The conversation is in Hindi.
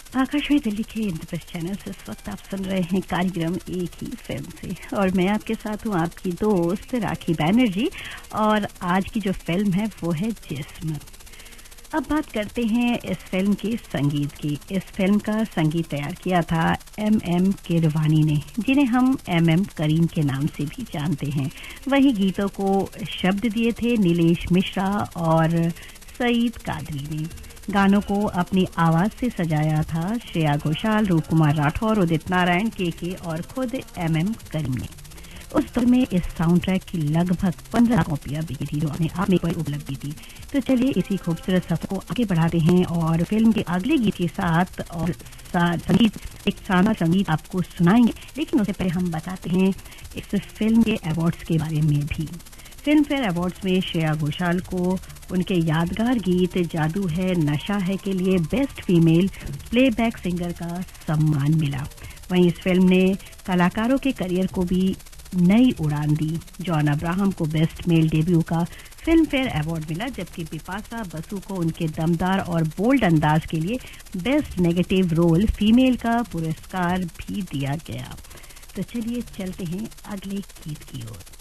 आकाशवाणी दिल्ली के इंद्रप्रस्थ चैनल से इस वक्त आप सुन रहे हैं कार्यक्रम एक ही फिल्म से और मैं आपके साथ हूं आपकी दोस्त राखी बैनर्जी। और आज की जो फिल्म है वो है जिस्म। अब बात करते हैं इस फिल्म के संगीत की। इस फिल्म का संगीत तैयार किया था एम कीरवानी ने, जिन्हें हम एम करीम के नाम से भी जानते हैं। वही गीतों को शब्द दिए थे नीलेश मिश्रा और सईद कादरी ने। गानों को अपनी आवाज से सजाया था श्रेया घोषाल, रूप कुमार राठौर, उदित नारायण, के और खुद एम करीम ने। उस दौर में इस साउंड ट्रैक की लगभग 15 कॉपियां बिकी थी, जो अपने आप में कोई उपलब्धि थी। तो चलिए इसी खूबसूरत सफर को आगे बढ़ाते हैं और फिल्म के अगले गीत के साथ और संगीत एक शानदार संगीत आपको सुनाएंगे। लेकिन उससे पहले हम बताते हैं इस फिल्म के अवार्ड्स के बारे में भी। फिल्म फेयर अवार्ड्स में श्रेया घोषाल को उनके यादगार गीत जादू है नशा है के लिए बेस्ट फीमेल प्लेबैक सिंगर का सम्मान मिला। वहीं इस फिल्म ने कलाकारों के करियर को भी नई उड़ान दी। जॉन अब्राहम को बेस्ट मेल डेब्यू का फिल्म फेयर अवार्ड मिला, जबकि बिपाशा बसु को उनके दमदार और बोल्ड अंदाज के लिए बेस्ट नेगेटिव रोल फीमेल का पुरस्कार भी दिया गया। तो चलिए चलते हैं अगले गीत की ओर।